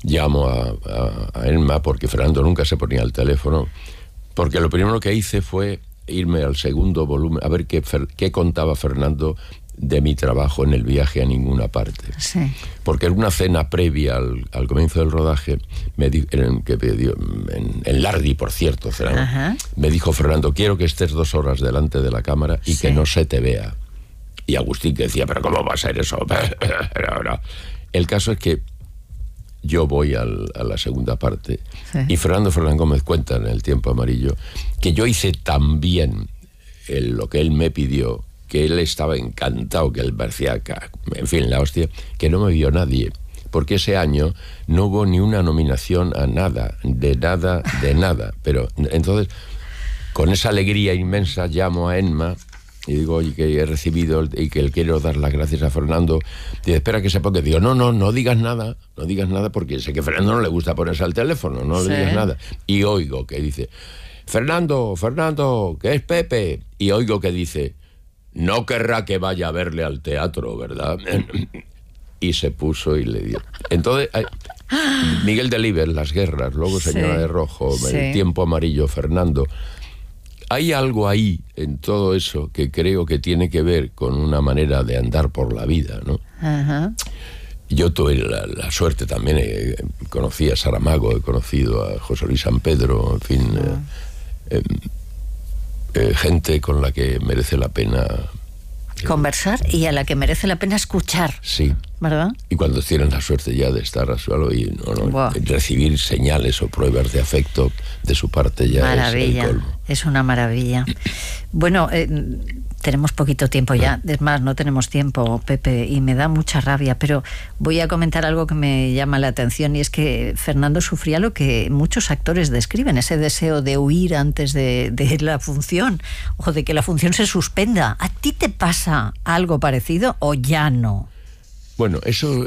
llamo a Emma, porque Fernando nunca se ponía al teléfono, porque lo primero que hice fue irme al segundo volumen a ver qué contaba Fernando de mi trabajo en el viaje a ninguna parte. Sí. Porque en una cena previa al comienzo del rodaje, en Lardi, por cierto, me dijo Fernando, quiero que estés 2 horas delante de la cámara y que no se te vea. Y Agustín que decía, pero ¿cómo va a ser eso? El caso es que yo voy a la segunda parte, y Fernando Gómez cuenta en El Tiempo Amarillo que yo hice tan bien lo que él me pidió, que él estaba encantado, que él parecía, en fin, la hostia, que no me vio nadie, porque ese año no hubo ni una nominación a nada. Pero entonces, con esa alegría inmensa, llamo a Emma y digo, oye, que he recibido y que le quiero dar las gracias a Fernando. Y espera que se ponga. Digo, no digas nada, porque sé que a Fernando no le gusta ponerse al teléfono, no le digas nada. Y oigo que dice, Fernando, que es Pepe. Y oigo que dice, no querrá que vaya a verle al teatro, ¿verdad? Y se puso y le dio. Entonces, Miguel Delibes, Las Guerras, luego Señora de Rojo, El Tiempo Amarillo, Fernando. Hay algo ahí en todo eso que creo que tiene que ver con una manera de andar por la vida, ¿no? Ajá. Yo tuve la suerte también, conocí a Saramago, he conocido a José Luis San Pedro, en fin, gente con la que merece la pena conversar y a la que merece la pena escuchar. Sí. ¿Verdad? Y cuando tienen la suerte ya de estar a su lado y recibir señales o pruebas de afecto de su parte ya maravilla, es el colmo. Es una maravilla. Bueno, tenemos poquito tiempo ya, es más, no tenemos tiempo, Pepe, y me da mucha rabia, pero voy a comentar algo que me llama la atención, y es que Fernando sufría lo que muchos actores describen, ese deseo de huir antes de la función, o de que la función se suspenda. ¿A ti te pasa algo parecido o ya no? Bueno, eso,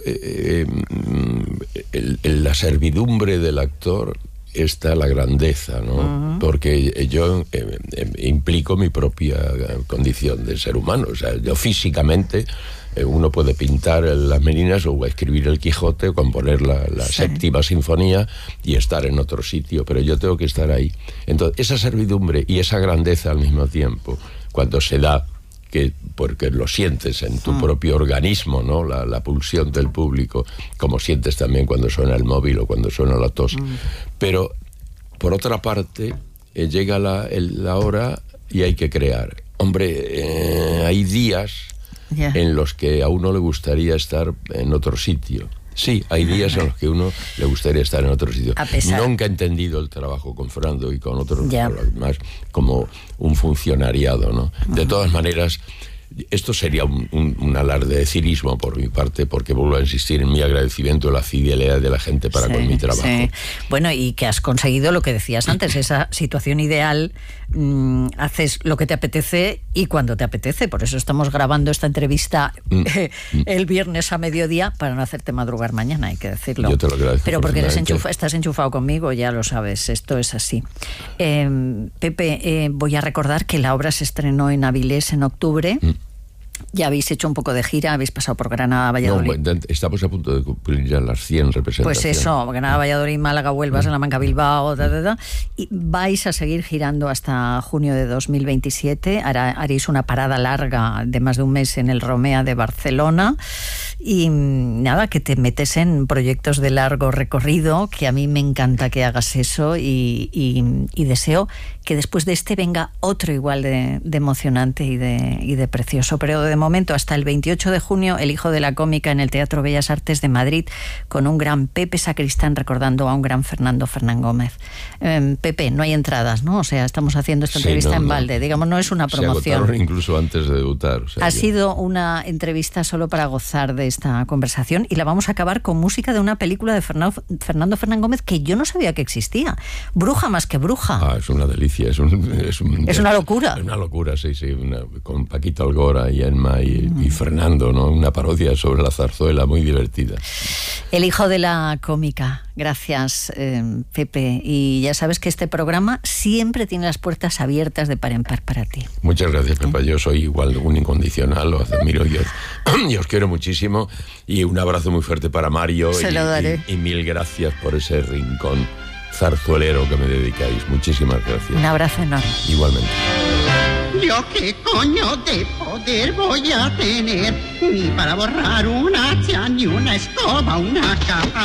la servidumbre del actor está la grandeza, ¿no? Porque yo implico mi propia condición de ser humano. O sea, yo físicamente, uno puede pintar las Meninas o escribir el Quijote o componer la séptima sinfonía y estar en otro sitio, pero yo tengo que estar ahí. Entonces, esa servidumbre y esa grandeza al mismo tiempo, cuando se da, porque lo sientes en tu propio organismo, ¿no? La pulsión del público, como sientes también cuando suena el móvil o cuando suena la tos. Pero, por otra parte, llega la hora y hay que crear. Hombre, hay días en los que a uno le gustaría estar en otro sitio. Sí, hay días en los que uno le gustaría estar en otro sitio. Nunca he entendido el trabajo con Fernando y con otros más como un funcionariado, ¿no? De todas maneras, esto sería un alarde de cinismo por mi parte, porque vuelvo a insistir en mi agradecimiento a la fidelidad de la gente para con mi trabajo. Sí. Bueno, y que has conseguido lo que decías antes, esa situación ideal. Haces lo que te apetece y cuando te apetece. Por eso estamos grabando esta entrevista el viernes a mediodía, para no hacerte madrugar mañana, hay que decirlo. Yo te lo agradezco. Pero porque estás enchufado conmigo, ya lo sabes, esto es así. Pepe, voy a recordar que la obra se estrenó en Avilés en octubre. Ya habéis hecho un poco de gira, habéis pasado por Granada, Valladolid. No, estamos a punto de cumplir ya las 100 representaciones. Pues eso, Granada, Valladolid, Málaga, Huelva, Salamanca, Bilbao, y vais a seguir girando hasta junio de 2027. Haréis una parada larga de más de un mes en el Romea de Barcelona. Y nada, que te metes en proyectos de largo recorrido, que a mí me encanta que hagas eso, y deseo que después de este venga otro igual de emocionante y de precioso. Pero de momento, hasta el 28 de junio, El Hijo de la Cómica en el Teatro Bellas Artes de Madrid, con un gran Pepe Sacristán recordando a un gran Fernando Gómez. Pepe, no hay entradas, ¿no? O sea, estamos haciendo esta entrevista en balde, digamos, no es una promoción. Se agotaron incluso antes de debutar. O sea, ha sido una entrevista solo para gozar de esta conversación, y la vamos a acabar con música de una película de Fernando Gómez que yo no sabía que existía. Bruja más que bruja. Es una delicia, es una locura. Es una locura, sí, con Paquito Algora y Emma Inma y Fernando, ¿no? Una parodia sobre la zarzuela muy divertida. El hijo de la cómica. Gracias, Pepe. Y ya sabes que este programa siempre tiene las puertas abiertas de par en par para ti. Muchas gracias, Pepa. Yo soy igual un incondicional, os admiro y os quiero muchísimo. Y un abrazo muy fuerte para Mario. Se lo daré. Y mil gracias por ese rincón zarzuelero que me dedicáis. Muchísimas gracias. Un abrazo enorme. Igualmente. Yo qué coño de poder voy a tener, ni para borrar una hacha, ni una escoba, una capa.